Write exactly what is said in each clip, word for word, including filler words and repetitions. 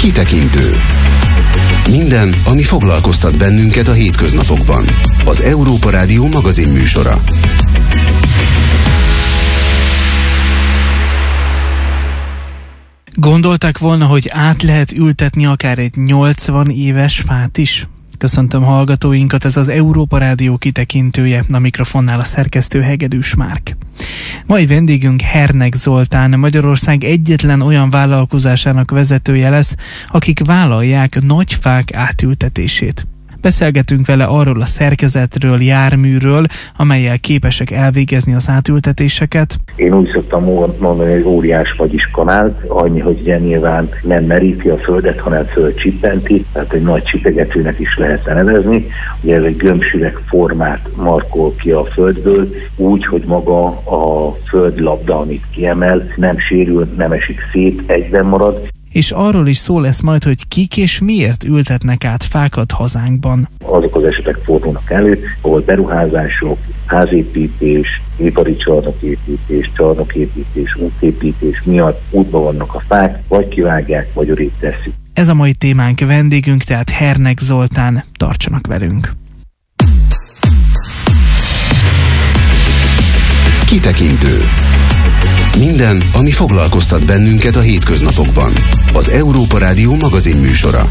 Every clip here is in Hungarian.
Kitekintő. Minden, ami foglalkoztat bennünket a hétköznapokban. Az Európa Rádió magazinműsora. Gondolták volna, hogy át lehet ültetni akár egy nyolcvan éves fát is? Köszöntöm hallgatóinkat, ez az Európa Rádió kitekintője, a mikrofonnál a szerkesztő Hegedűs Márk. Mai vendégünk Hernek Zoltán, Magyarország egyetlen olyan vállalkozásának vezetője lesz, akik vállalják nagy fák átültetését. Beszélgetünk vele arról a szerkezetről, járműről, amellyel képesek elvégezni az átültetéseket. Én úgy szoktam mondani, hogy óriás vagyis kanál, annyi, hogy ugye nyilván nem meríti a földet, hanem földcsippenti, tehát egy nagy csipegetőnek is lehetne nevezni. Ugye ez egy gömbsüveg formát markol ki a földből, úgy, hogy maga a földlabda, amit kiemel, nem sérül, nem esik szét, egyben marad. És arról is szó lesz majd, hogy kik és miért ültetnek át fákat hazánkban. Azok az esetek fordulnak elő, ahol beruházások, házépítés, ipari csarnoképítés, csarnoképítés, útépítés miatt útba vannak a fák, vagy kivágják, vagy odébb tesszük. Ez a mai témánk, vendégünk, tehát Hernek Zoltán. Tartsanak velünk! Kitekintő. Minden, ami foglalkoztat bennünket a hétköznapokban. Az Európa Rádió magazinműsora.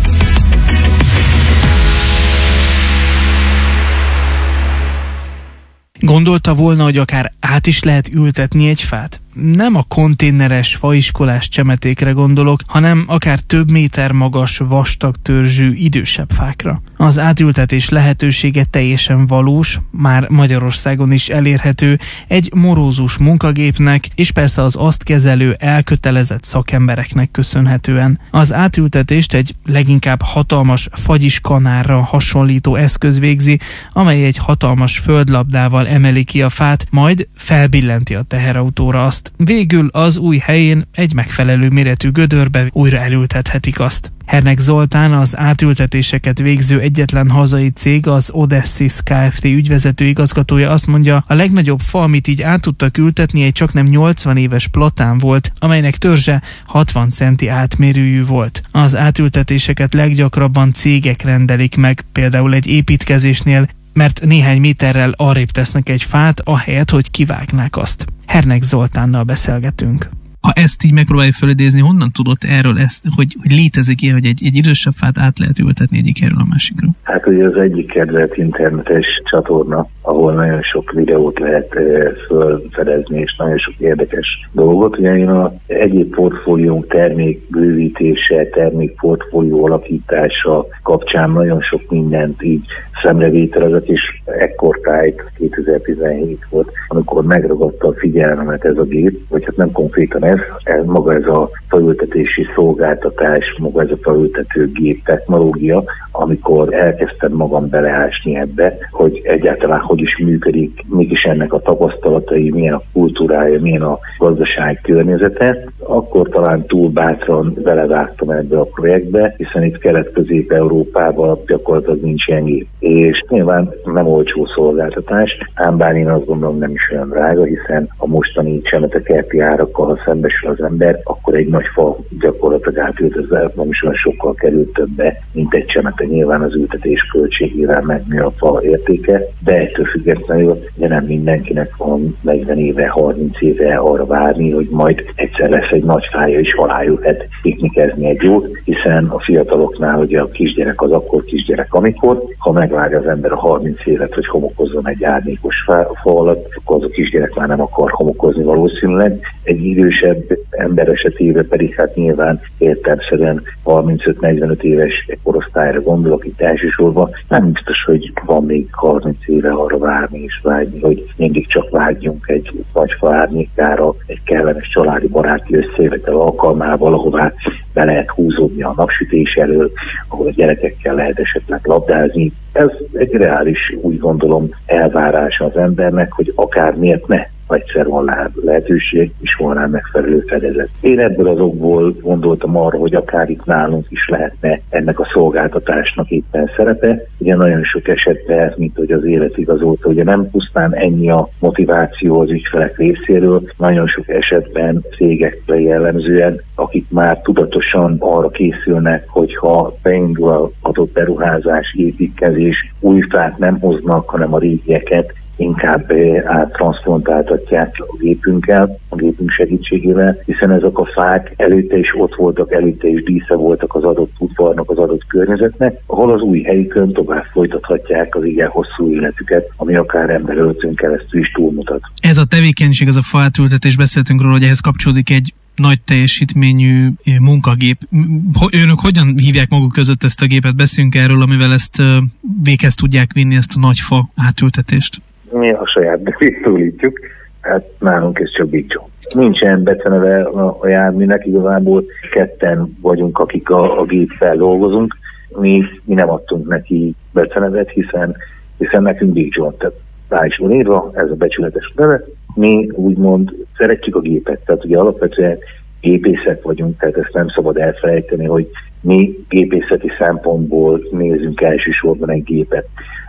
Gondolta volna, hogy akár át is lehet ültetni egy fát? Nem a konténeres, faiskolás csemetékre gondolok, hanem akár több méter magas, vastag törzsű, idősebb fákra. Az átültetés lehetősége teljesen valós, már Magyarországon is elérhető egy morózus munkagépnek, és persze az azt kezelő, elkötelezett szakembereknek köszönhetően. Az átültetést egy leginkább hatalmas fagyiskanálra hasonlító eszköz végzi, amely egy hatalmas földlabdával emeli ki a fát, majd felbillenti a teherautóra azt. Végül az új helyén egy megfelelő méretű gödörbe újra elültethetik azt. Hernek Zoltán, az átültetéseket végző egyetlen hazai cég, az Odessis Kft. Ügyvezető igazgatója azt mondja, a legnagyobb fa, amit így át tudtak ültetni, egy csaknem nyolcvan éves platán volt, amelynek törzse hatvan centi átmérőjű volt. Az átültetéseket leggyakrabban cégek rendelik meg, például egy építkezésnél, mert néhány méterrel arrébb tesznek egy fát, ahelyett, hogy kivágnák azt. Hernek Zoltánnal beszélgetünk. Ha ezt így megpróbálja felidézni, honnan tudott erről ezt, hogy, hogy létezik ilyen, hogy egy, egy idősebb fát át lehet ültetni egyik helyről a másikra? Hát ugye az egyik kedvelt internetes csatorna, ahol nagyon sok videót lehet e, fölfedezni, és nagyon sok érdekes dolgot. Ugye én a egyéb portfóliónk termék bővítése, termék portfólió alakítása kapcsán nagyon sok mindent így szemrevételezett, és ekkortájt kétezer-tizenhét volt, amikor megragadta a figyelmemet ez a gép, vagy hát nem konkrétan ez, ez maga ez a faültetési szolgáltatás, maga ez a faültető gép technológia, amikor elkezdtem magam beleásni ebbe, hogy egyáltalán hogy is működik, mégis ennek a tapasztalatai, milyen a kultúrája, milyen a gazdaság környezete, akkor talán túl bátran belevágtam ebbe a projektbe, hiszen itt Kelet-Közép-Európában gyakorlatilag nincs ilyen gép. És nyilván nem olcsó szolgáltatás, ám bár én azt gondolom nem is olyan drága, hiszen a mostani csemetekerti árakkal, ha szembesül az ember, akkor egy nagy fa gyakorlatilag átültetve nem is olyan sokkal kerül többe, mint egy csemete. Nyilván az ültetés költségével megnő a fa értéke, de ettől függetlenül de nem mindenkinek van negyven éve, harminc éve arra várni, hogy majd egyszer lesz egy nagy fája is aláülhet piknikezni egy jót, hiszen a fiataloknál ugye a kisgyerek az akkor kisgyerek amikor, ha megvárja az ember a harminc évet, hogy homokozzon egy árnyékos fa, fa alatt, akkor az a kisgyerek már nem akar homokozni valószínűleg. Egy idősebb ember esetében pedig hát nyilván értelemszerűen harmincöt-negyvenöt éves korosztályra gondolok itt elsősorban, nem biztos, hogy van még harminc éve arra várni és vágyni, hogy mindig csak vágyjunk egy nagy fa árnyékára, egy kellemes családi baráti összejövetel alkalmával, ahová be lehet húzódni a napsütés elől, ahol a gyerekekkel lehet esetleg labdázni. Ez egy reális, úgy gondolom, elvárása az embernek, hogy akár miért ne egyszer van lehetőség, és van rá megfelelő fedezet. Én ebből az okból gondoltam arra, hogy akár itt nálunk is lehetne ennek a szolgáltatásnak éppen szerepe. Ugye nagyon sok esetben, mint hogy az élet igazolta, ugye nem pusztán ennyi a motiváció az ügyfelek részéről, nagyon sok esetben cégekre jellemzően, akik már tudatosan arra készülnek, hogyha beindul adott beruházás, építkezés, új fát nem hoznak, hanem a régieket inkább áttranszplantáltatják a gépünkkel, a gépünk segítségével, hiszen ezek a fák előtte is ott voltak, előtte is dísze voltak az adott udvarnak, az adott környezetnek, ahol az új helyükön tovább folytathatják az igen hosszú életüket, ami akár emberöltön keresztül is túlmutat. Ez a tevékenység, ez a faátültetés, beszéltünk róla, hogy ehhez kapcsolódik egy nagy teljesítményű munkagép. Önök hogyan hívják maguk között ezt a gépet? Beszéljünk erről, amivel ezt véghez tudják vinni, ezt a nagy fa átültetést. Mi a saját nevét szólítjuk, hát nálunk ez csak Big John. Nincsen beceneve a, a járműnek, igazából ketten vagyunk, akik a, a géppel dolgozunk. Mi, mi nem adtunk neki becenevet, hiszen, hiszen nekünk Big John, tehát rá is van írva, ez a becsületes neve. Mi úgymond szeretjük a gépet, tehát ugye alapvetően gépészek vagyunk, tehát ezt nem szabad elfelejteni, hogy mi gépészeti szempontból nézzünk elsősorban egy gépet.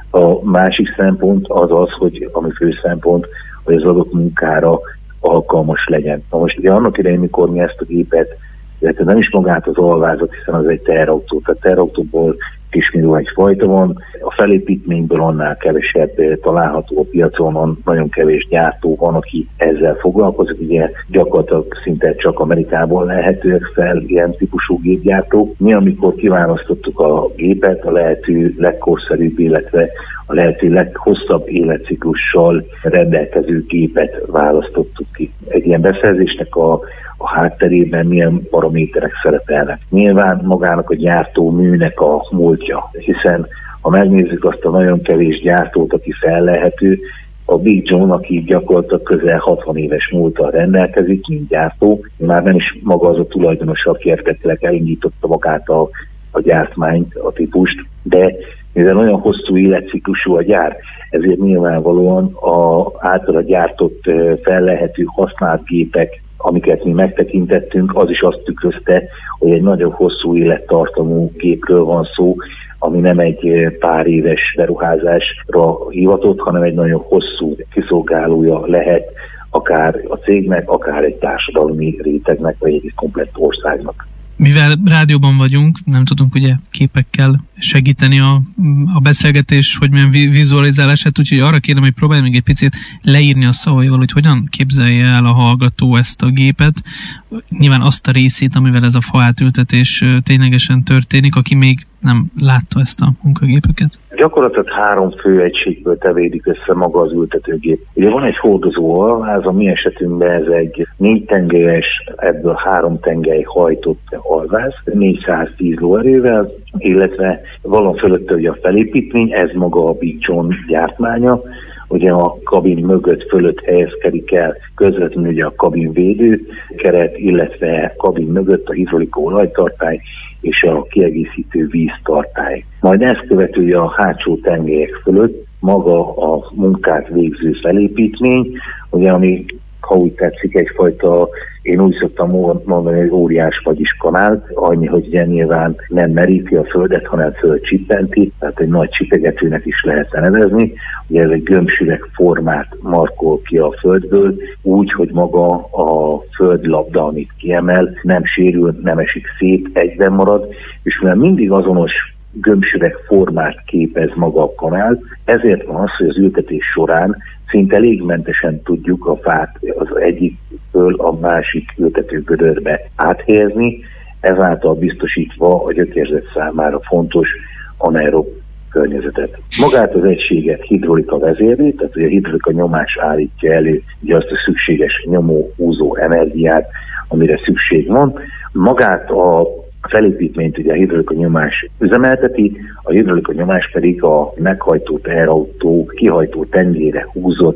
A másik szempont az az, hogy ami fő szempont, hogy az adott munkára alkalmas legyen. Na most ugye annak idején, mikor mi ezt a gépet, illetve nem is magát az alvázat, hiszen az egy teherautó, tehát teherautóból kismillió egy fajta van, a felépítményből annál kevesebb található a piacon, nagyon kevés gyártó van, aki ezzel foglalkozik, ugye gyakorlatilag szinte csak Amerikából lehetőek fel ilyen típusú gépgyártók. Mi, amikor kiválasztottuk a gépet, a lehető legkorszerűbb, illetve a lehető leghosszabb életciklussal rendelkező gépet választottuk ki. Egy ilyen beszerzésnek a a hátterében milyen paraméterek szerepelnek. Nyilván magának a gyártóműnek a múltja, hiszen ha megnézzük azt a nagyon kevés gyártót, aki fellelhető, a Big John, aki gyakorlatilag közel hatvan éves múlttal rendelkezik, mint gyártó, már nem is maga az a tulajdonos, aki eredetileg elindította magát a, a gyártmányt, a típust, de mivel olyan hosszú életciklusú a gyár, ezért nyilvánvalóan a általa gyártott fellelhető használt gépek, amiket mi megtekintettünk, az is azt tükrözte, hogy egy nagyon hosszú élettartamú gépről van szó, ami nem egy pár éves beruházásra hivatott, hanem egy nagyon hosszú kiszolgálója lehet akár a cégnek, akár egy társadalmi rétegnek, vagy egy komplett országnak. Mivel rádióban vagyunk, nem tudunk ugye képekkel segíteni a, a beszélgetés, hogy milyen vizualizálását, úgyhogy arra kérem, hogy próbálj még egy picit leírni a szavaival, hogy hogyan képzelje el a hallgató ezt a gépet. Nyilván azt a részét, amivel ez a faátültetés ténylegesen történik, aki még nem látta ezt a munkagépeket. Gyakorlatilag három fő egységből tevédik össze maga az ültetőgép. Ugye van egy hordozó alváz, a mi esetünkben ez egy négy tengelyes, ebből három tengely hajtott alváz, négyszáztíz lóerővel, illetve valami fölött ugye a felépítmény, ez maga a Big John gyártmánya, ugye a kabin mögött fölött helyezkedik el közvetlenül ugye a kabinvédő keret, illetve kabin mögött a hidrolika olajtartály és a kiegészítő víztartály. Majd ezt követője a hátsó tengelyek fölött maga a munkát végző felépítmény, ugye ami, ha úgy tetszik, egyfajta, én úgy szoktam mondani, hogy óriás vagyis kanál, annyi, hogy ugye nyilván nem meríti a földet, hanem földcsippenti, tehát egy nagy csipegetőnek is lehet nevezni. Ugye ez egy gömbsüveg formát markol ki a földből, úgy, hogy maga a földlabda, amit kiemel, nem sérül, nem esik szét, egyben marad, és mivel mindig azonos gömbsüveg formát képez maga a kanál, ezért van az, hogy az ültetés során szinte légmentesen tudjuk a fát az egyikből a másik ültetőgödörbe áthelyezni, ezáltal biztosítva a gyökérzet számára fontos anaerob környezetet. Magát az egységet hidrolika vezérli, tehát a hidrolika nyomás állítja elő ugye azt a szükséges nyomó-húzó energiát, amire szükség van. Magát a felépítményt ugye a hidrolika nyomás üzemelteti, a hidrolika nyomás pedig a meghajtó teherautó kihajtó tengelyre húzott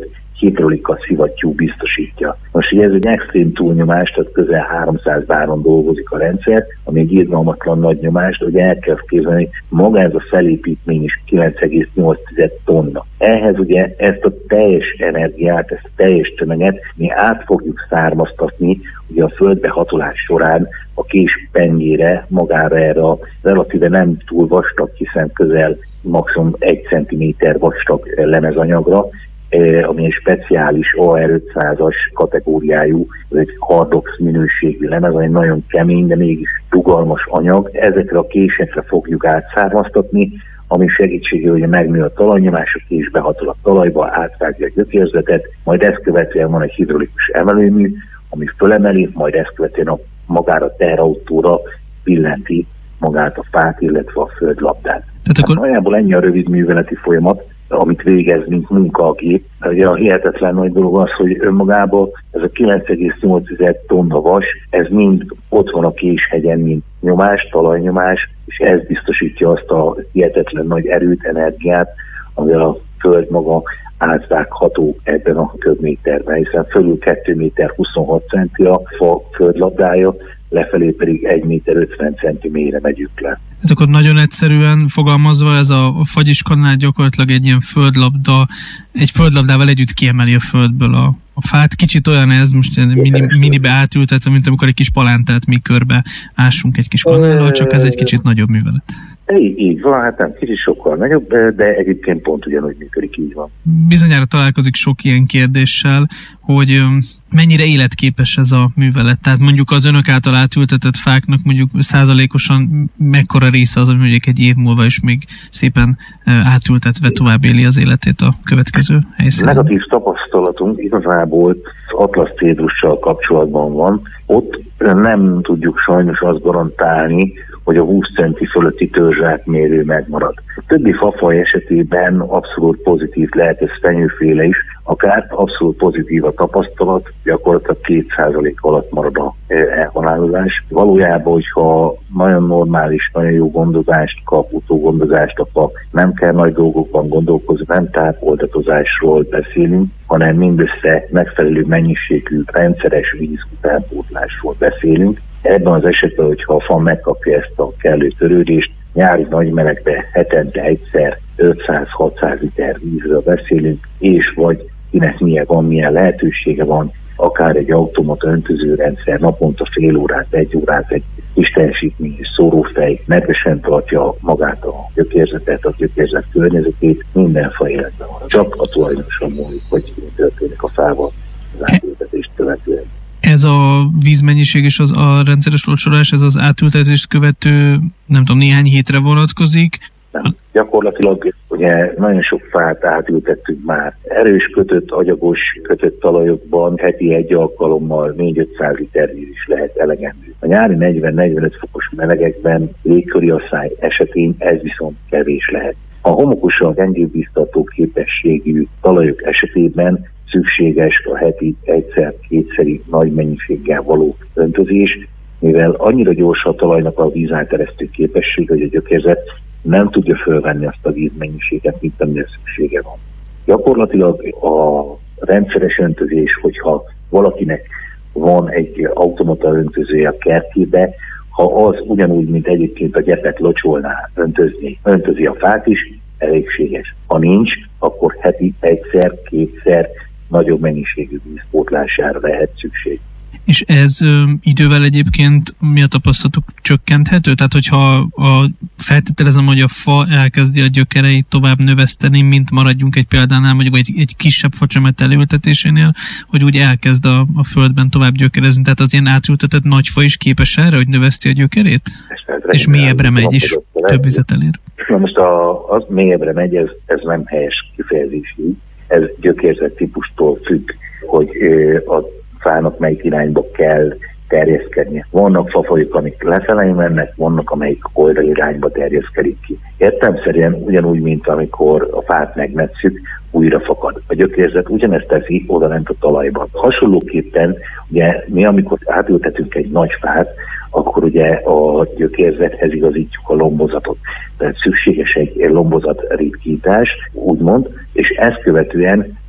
hidraulika szivattyú biztosítja. Most ugye ez egy extrém túlnyomás, tehát közel háromszáz báron dolgozik a rendszer, ami egy irgalmatlan nagy nyomás, de ugye el kell képzelni, maga ez a felépítmény is kilenc egész nyolc tonna. Ehhez ugye ezt a teljes energiát, ezt a teljes tömeget mi át fogjuk származtatni ugye a földbe hatolás során a kés pennyére, magára erre a relatíve nem túl vastag, hiszen közel maximum egy centiméter vastag lemezanyagra, ami egy speciális á er ötszázas kategóriájú, ez egy hardox minőségű lemez, egy nagyon kemény, de mégis rugalmas anyag. Ezekre a késekre fogjuk átszármaztatni, ami segítségével ugye megnő a talajnyomás, a kés behatol a talajba, átvágja a gyökérzetet, majd ezt követően van egy hidraulikus emelőmű, ami fölemeli, majd ezt követően a magára a teherautóra billenti magát a fát, illetve a földlabdát. Tehát akkor... hát nagyjából ennyi a rövid műveleti folyamat, amit végez, mint munka a gép. Ugye a hihetetlen nagy dolog az, hogy önmagában ez a kilenc egész nyolc tonna vas, ez mind ott van a késhegyen, mint nyomás, talajnyomás, és ez biztosítja azt a hihetetlen nagy erőt, energiát, amivel a föld maga átvágható ebben a köbméterben, hiszen fölül két méter huszonhat centi a fa földlabdája, lefelé pedig egy méter ötven centi mélyre megyünk le. Ez akkor nagyon egyszerűen fogalmazva, ez a fagyiskanál gyakorlatilag egy ilyen földlabda, egy földlabdával együtt kiemeli a földből a, a fát. Kicsit olyan ez, most mini, minibe átültetve, mint amikor egy kis palántát mi körbe ásunk egy kis kanállal, csak ez egy kicsit nagyobb művelet. Így, így van, hát nem kicsit sokkal nagyobb, de egyébként pont ugyanúgy működik, így van. Bizonyára találkozik sok ilyen kérdéssel, hogy mennyire életképes ez a művelet. Tehát mondjuk az önök által átültetett fáknak mondjuk százalékosan mekkora része az, ami mondjuk egy év múlva is még szépen átültetve tovább éli az életét a következő helyszínen. Negatív tapasztalatunk igazából az Atlas cédrussal kapcsolatban van. Ott nem tudjuk sajnos azt garantálni, hogy a húsz centi fölötti törzsátmérő megmarad. A többi fafaj esetében abszolút pozitív lehet, ez fenyőféle is, akár abszolút pozitív a tapasztalat, gyakorlatilag két százalék alatt marad a elhalálozás. Valójában, hogyha nagyon normális, nagyon jó gondozást kap, utógondozást, akkor nem kell nagy dolgokban gondolkozni, nem tápoltatozásról beszélünk, hanem mindössze megfelelő mennyiségű rendszeres víz utánpótlásról beszélünk. Ebben az esetben, hogyha a fa megkapja ezt a kellő törődést, nyári nagy melegben hetente egyszer ötszáz-hatszáz liter vízről beszélünk, és vagy kinek milyen van, milyen lehetősége van, akár egy automata öntözőrendszer naponta fél órát, egy órát, egy kis teljesítményes szórófej nedvesen tartja magát a gyökérzetet, a gyökérzet környezetét, minden fa életben van. Csak a tulajdonosan múlik, hogy történik a fával az átültetést követően. Ez a vízmennyiség és az a rendszeres locsolás, ez az átültetést követő, nem tudom, néhány hétre vonatkozik? Nem. Gyakorlatilag ugye nagyon sok fát átültettünk már. Erős kötött, agyagos kötött talajokban heti egy alkalommal négy-ötszáz liter víz is lehet elegendő. A nyári negyven-negyvenöt fokos melegekben légköri asszály esetén ez viszont kevés lehet. A homokosan gyengébbiztató képességű talajok esetében szükséges a heti egyszer-kétszeri nagy mennyiséggel való öntözés, mivel annyira gyors a talajnak a vízáteresztő képesség, hogy a gyökérzet nem tudja fölvenni azt a vízmennyiséget, mint amire szüksége van. Gyakorlatilag a rendszeres öntözés, hogyha valakinek van egy automata öntözője a kertjébe, ha az ugyanúgy, mint egyébként a gyepet locsolná öntözni, öntözi a fát is, elégséges. Ha nincs, akkor heti egyszer, kétszer nagyobb mennyiségű vízpótlására lehet szükség. És ez ö, idővel egyébként mi a tapasztalatuk csökkenthető? Tehát, hogyha a, feltételezem, hogy a fa elkezdi a gyökereit tovább növeszteni, mint maradjunk egy példánál, mondjuk egy, egy kisebb facsemet elültetésénél, hogy úgy elkezd a, a földben tovább gyökerezni. Tehát az ilyen átültetett nagy fa is képes erre, hogy növeszti a gyökerét? És mélyebbre megy, és több vizet elér? Na most a, az mélyebbre megy, ez, ez nem helyes kifejezés így. Ez gyökérzet típustól függ, hogy a fának melyik irányba kell terjeszkednie. Vannak fafajok, amik lefelé mennek, vannak, amelyik oldal irányba terjeszkedik ki. Értelemszerűen ugyanúgy, mint amikor a fát megmetszük, újra fakad. A gyökérzet ugyanezt teszi oda lent a talajban. Hasonlóképpen ugye mi, amikor átültetünk egy nagy fát, akkor ugye a gyökérzethez igazítjuk a lombozatot. Tehát szükséges egy lombozat ritkítás, úgymond, és ezt követően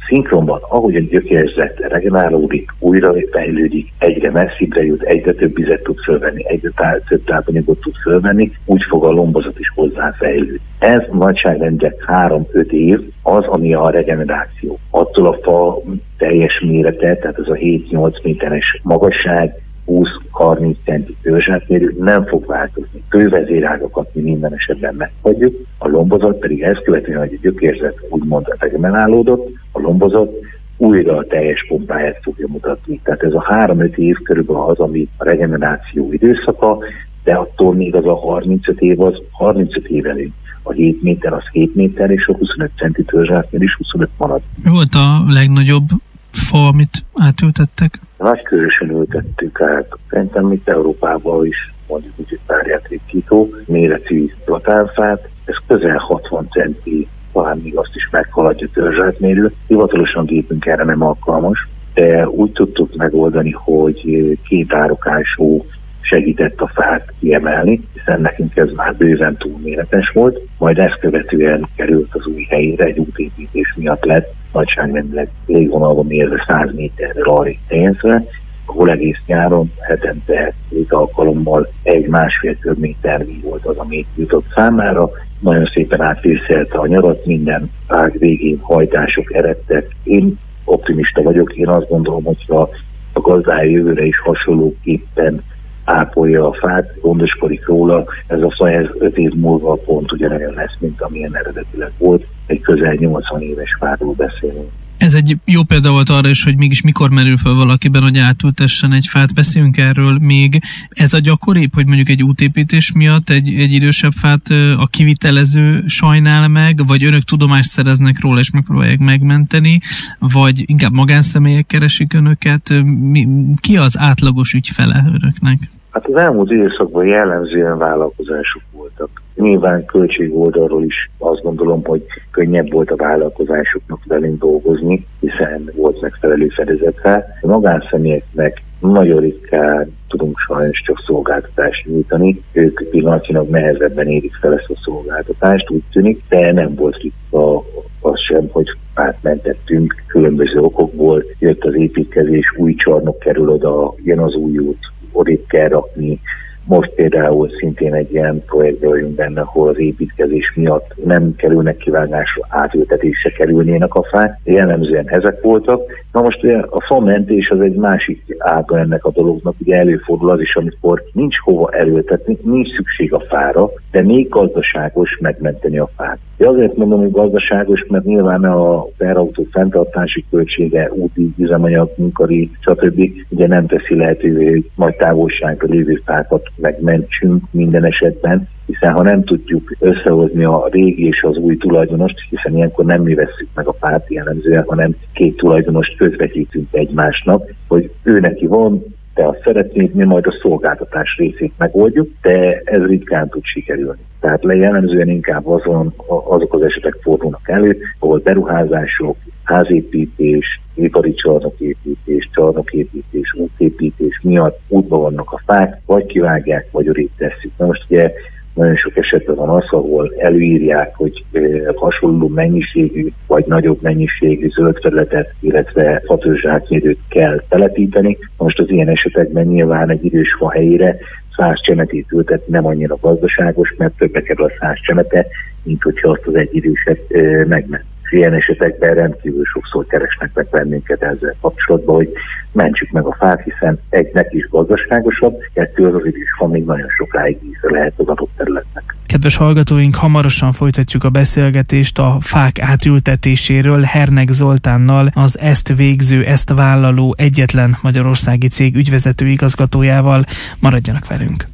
Szinkronban, ahogy a gyökérzet regenerálódik, újra fejlődik, egyre messzibbre jut, egyre több vizet tud fölvenni, egyre tá- több tápanyagot tud fölvenni, úgy fog a lombozat is hozzáfejlődni. Ez nagyságrendek három-öt év az, ami a regeneráció. Attól a fa teljes mérete, tehát ez a hét-nyolc méteres magasság, húsz-harminc centi törzsátmérő nem fog változni. Fővezérágakat mi minden esetben meghagyjuk, a lombozat pedig ezt követően, hogy a gyökérzet úgymond regenerálódott, a lombozat újra a teljes pompáját fogja mutatni. Tehát ez a három-öt év körülbelül az, ami a regeneráció időszaka, de attól még az a harmincöt év az harmincöt év elég. A hét méter az hét méter, és a huszonöt centi törzsátmér is huszonöt marad. Mi volt a legnagyobb fa, amit átültettek? Nagykörösen ültettük át. Szerintem itt Európában is mondjuk úgy, hogy párját ritkító méretű platánfát. Ez közel hatvan centi, talán még azt is meghaladja törzsátmérő. Hivatalosan gépünk erre nem alkalmas, de úgy tudtuk megoldani, hogy két árokású segített a fát kiemelni, hiszen nekünk ez már bőven túlméretes volt, majd ezt követően került az új helyére, egy útépítés miatt lett nagyságrendileg légvonalban mérve száz méterrel arrébb helyezve, ahol egész nyáron hetente két alkalommal egy-másfél köbméter volt az, ami jutott számára. Nagyon szépen átvészelte a nyarat, minden ág végén hajtások eredtek. Én optimista vagyok, én azt gondolom, hogyha a gazdája jövőre is hasonlóképpen ápolja a fát, gondoskodik róla, ez a fa ez öt év múlva pont ugyanolyan lesz, mint amilyen eredetileg volt. Egy közel nyolcvan éves fáról beszélünk. Ez egy jó példa volt arra is, hogy mégis mikor merül fel valakiben, hogy átültessen egy fát. Beszéljünk erről még. Ez a gyakoribb, hogy mondjuk egy útépítés miatt egy, egy idősebb fát a kivitelező sajnál meg, vagy önök tudomást szereznek róla és megpróbálják megmenteni, vagy inkább magánszemélyek keresik önöket. Mi, ki az átlagos ügyfele önöknek? Hát az elmúlt időszakban jellemzően vállalkozások voltak. Nyilván költség oldalról is azt gondolom, hogy könnyebb volt a vállalkozásoknak velünk dolgozni, hiszen volt megfelelő fedezetre. A magánszemélyeknek nagyon ritkán tudunk sajnos csak szolgáltatást nyújtani. Ők pillanatnyilag nehezebben érik fel ezt a szolgáltatást, úgy tűnik, de nem volt ritka az sem, hogy átmentettünk különböző okokból. Jött az építkezés, új csarnok kerül oda, jön az új út, odébb kell rakni. Most például szintén egy ilyen projektben vagyunk benne, ahol az építkezés miatt nem kerülnek kivágásra, átültetésre kerülnének a fák. Jellemzően ezek voltak. Na most ugye a famentés az egy másik ága ennek a dolognak. Ugye előfordul az is, amikor nincs hova elültetni, nincs szükség a fára, de még gazdaságos megmenteni a fát. De azért mondom, hogy gazdaságos, mert nyilván a teherautó fenntartási költsége, úti, üzemanyag, munkadíj, stb. Ugye nem teszi lehetővé, hogy nagy távolságra lévő fákat megmentsünk minden esetben, hiszen ha nem tudjuk összehozni a régi és az új tulajdonost, hiszen ilyenkor nem mi vesszük meg a fát jellemzően, hanem két tulajdonost közvetítünk egymásnak, hogy ő neki van, te azt szeretnéd, mi majd a szolgáltatás részét megoldjuk, de ez ritkán tud sikerülni. Tehát jellemzően inkább azon, azok az esetek fordulnak elő, ahol beruházások, házépítés, ipari csarnoképítés, csarnoképítés, útépítés miatt útban vannak a fák, vagy kivágják, vagy odébb tesszük. Na most ugye nagyon sok esetben van az, ahol előírják, hogy e, hasonló mennyiségű vagy nagyobb mennyiségű zöld területet, illetve fatörzsátmérőt kell telepíteni. Most az ilyen esetekben nyilván egy idős fa helyére száz csemetét ültetni nem annyira gazdaságos, mert többe kerül a száz csemete, mint hogyha azt az egy időset e, megment. Ilyen esetekben rendkívül sokszor keresnek meg bennünket ezzel kapcsolatban, hogy mentsük meg a fát, hiszen egynek is gazdaságosabb, kettő az az idős fa még nagyon sokáig ízre lehet az adott területnek. Kedves hallgatóink, hamarosan folytatjuk a beszélgetést a fák átültetéséről Hernek Zoltánnal, az ezt végző, ezt vállaló egyetlen magyarországi cég ügyvezető igazgatójával. Maradjanak velünk!